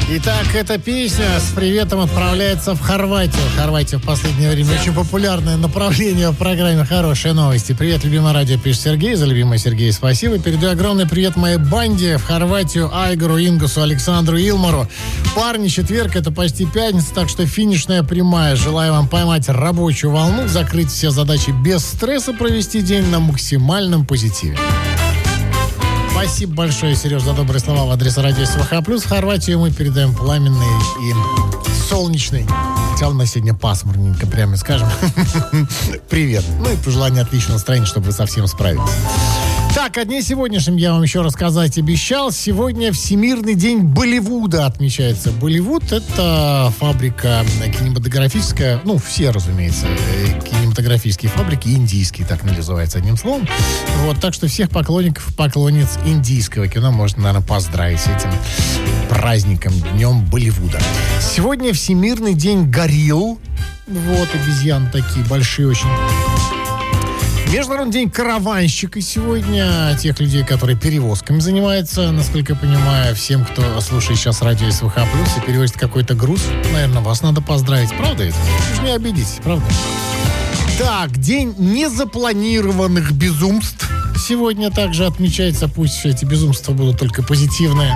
Итак, эта песня с приветом отправляется в Хорватию. Хорватия в последнее время очень популярное направление в программе «Хорошие новости». Привет, любимое радио, пишет Сергей. За любимое Сергей спасибо. Передаю огромный привет моей банде в Хорватию, Айгору, Ингусу, Александру, Илмару. Парни, четверг, это почти пятница, так что финишная прямая. Желаю вам поймать рабочую волну, закрыть все задачи без стресса, провести день на максимальном позитиве. Спасибо большое, Сереж, за добрые слова в адрес радио СВХ+. В Хорватию мы передаем пламенный и солнечный, хотя у нас сегодня пасмурненько, прямо скажем, привет. Ну и пожелание отличного настроения, чтобы вы совсем справились. Так, о дне сегодняшнем я вам еще рассказать обещал. Сегодня Всемирный день Болливуда отмечается. Болливуд — это фабрика кинематографическая, ну, все, разумеется, кинематографические фабрики, индийские, так называется одним словом. Вот, так что всех поклонников, поклонниц индийского кино можно, наверное, поздравить с этим праздником, Днем Болливуда. Сегодня Всемирный день горилл. Вот, обезьяны такие большие очень. Международный день караванщика сегодня. Тех людей, которые перевозками занимаются, насколько я понимаю, всем, кто слушает сейчас радио СВХ+, и перевозит какой-то груз, наверное, вас надо поздравить. Правда это? Вы же не обидитесь, правда? Так, день незапланированных безумств сегодня также отмечается. Пусть эти безумства будут только позитивные.